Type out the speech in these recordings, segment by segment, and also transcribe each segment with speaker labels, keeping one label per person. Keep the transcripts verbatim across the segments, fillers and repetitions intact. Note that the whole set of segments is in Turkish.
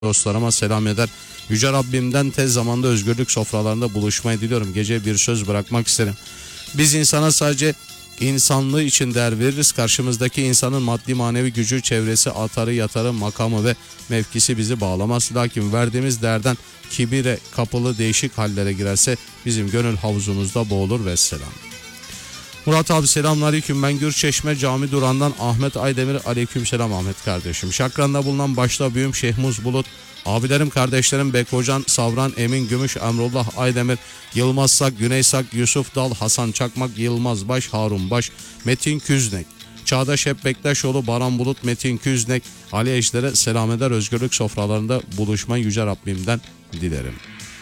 Speaker 1: dostlarıma selam eder. Yüce Rabbimden tez zamanda özgürlük sofralarında buluşmayı diliyorum. Gece bir söz bırakmak isterim. Biz insana sadece insanlığı için değer veririz. Karşımızdaki insanın maddi manevi gücü, çevresi, atarı, yatarı, makamı ve mevkisi bizi bağlamaz. Lakin verdiğimiz değerden kibire kapılı değişik hallere girerse bizim gönül havuzumuzda boğulur ve selam. Murat abi selamünaleyküm. Ben Gürçeşme Cami Duran'dan Ahmet Aydemir. Aleykümselam Ahmet kardeşim. Şakran'da bulunan başta büyüğüm Şehmuz Bulut, abilerim kardeşlerim Bekocan, Savran, Emin Gümüş, Emrullah Aydemir, Yılmaz Sak, Güney Sak, Yusuf Dal, Hasan Çakmak, Yılmaz Baş, Harun Baş, Metin Küznek, Çağdaş Hep Bektaşoğlu, Baran Bulut, Metin Küznek, Ali Eşler'e selam eder. Özgürlük sofralarında buluşmayı Yüce Rabbimden dilerim.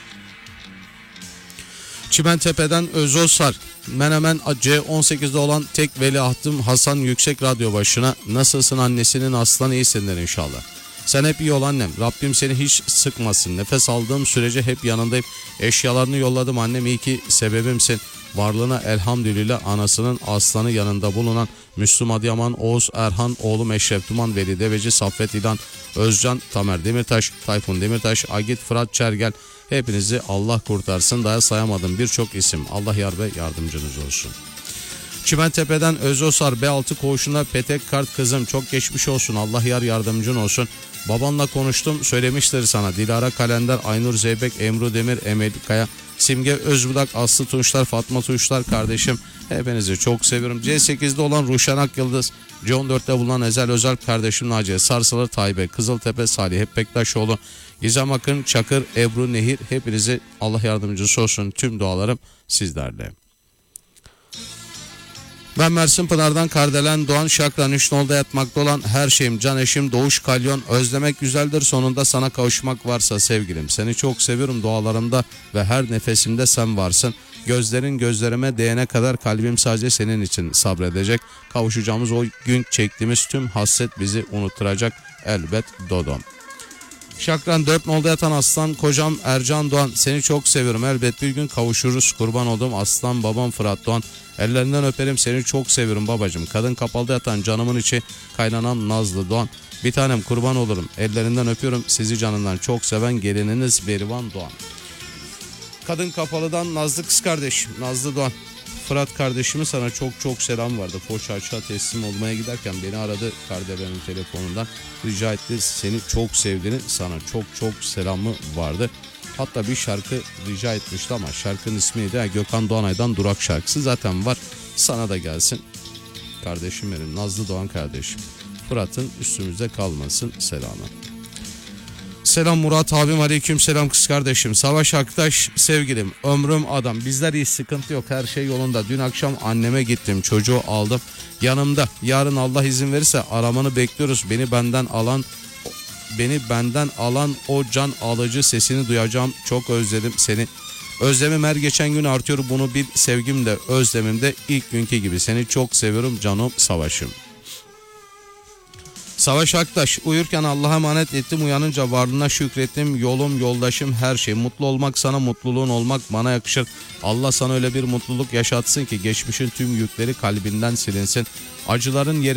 Speaker 1: Çimentepe'den Özosar, Menemen C on sekizde olan tek veliahtım Hasan Yüksek Radyo başına. Nasılsın annesinin aslan, iyisindir inşallah. Sen hep iyi ol annem. Rabbim seni hiç sıkmasın. Nefes aldığım sürece hep yanındayım. Eşyalarını yolladım annem, iyi ki sebebimsin. Varlığına elhamdülillah. Anasının aslanı yanında bulunan Müslüm Adıyaman, Oğuz Erhan, oğlum Eşref Duman, Veli Deveci, Saffet İlhan, Özcan, Tamer Demirtaş, Tayfun Demirtaş, Agit, Fırat Çergel. Hepinizi Allah kurtarsın. Daha sayamadım birçok isim. Allah yar ve yardımcınız olsun. Çimentepe'den Özosar B altı koğuşunda Petek Kart kızım, çok geçmiş olsun. Allah yar yardımcın olsun. Babanla konuştum, söylemiştir sana. Dilara Kalender, Aynur Zeybek, Emru Demir, Emel Kaya, Simge Özbudak, Aslı Tunçlar, Fatma Tunçlar kardeşim. Hepinizi çok seviyorum. C sekizde olan Ruşen Akyıldız, C on dörtte bulunan Ezel Özel kardeşim Naciye Sarsılır, Tayyip Kızıltepe, Salih Hep Bektaşoğlu, Gizem Akın, Çakır, Ebru Nehir. Hepinizi Allah yardımcısı olsun. Tüm dualarım sizlerle. Ben Mersin Pınar'dan Kardelen Doğan Şakran üç nolda yatmakta olan her şeyim, can eşim Doğuş Kalyon. Özlemek güzeldir, sonunda sana kavuşmak varsa sevgilim. Seni çok seviyorum, dualarımda ve her nefesimde sen varsın. Gözlerin gözlerime değene kadar kalbim sadece senin için sabredecek. Kavuşacağımız o gün çektiğimiz tüm hasret bizi unutturacak elbet Dodom. Şakran dört nolda yatan aslan kocam Ercan Doğan, seni çok seviyorum, elbet bir gün kavuşuruz, kurban olduğum aslan babam Fırat Doğan. Ellerinden öperim, seni çok seviyorum babacığım. Kadın kapalıda yatan canımın içi kaynanam Nazlı Doğan. Bir tanem kurban olurum, ellerinden öpüyorum, sizi canından çok seven gelininiz Berivan Doğan. Kadın kapalıdan Nazlı kız kardeşim Nazlı Doğan. Fırat kardeşimin sana çok çok selam vardı. Poğaça açığa teslim olmaya giderken beni aradı Kardelen'in telefonundan. Rica etti, seni çok sevdiğini, sana çok çok selamı vardı. Hatta bir şarkı rica etmişti ama şarkının ismi neydi? Gökhan Doğanay'dan Durak şarkısı zaten var. Sana da gelsin kardeşim benim, Nazlı Doğan kardeşim. Fırat'ın üstümüzde kalmasın selamı. Selam Murat abim, aleyküm selam kız kardeşim. Savaş Aktaş sevgilim, ömrüm adam. Bizler iyi, sıkıntı yok, her şey yolunda. Dün akşam anneme gittim, çocuğu aldım yanımda. Yarın Allah izin verirse aramanı bekliyoruz. Beni benden alan Beni benden alan o can alıcı sesini duyacağım. Çok özledim seni. Özlemim her geçen gün artıyor, bunu bil. Sevgim de özlemim de ilk günkü gibi. Seni çok seviyorum canım Savaş'ım. Savaş Aktaş, uyurken Allah'a emanet ettim, uyanınca varlığına şükrettim. Yolum, yoldaşım, her şey. Mutlu olmak sana, mutluluğun olmak bana yakışır. Allah sana öyle bir mutluluk yaşatsın ki geçmişin tüm yükleri kalbinden silinsin. Acıların yeri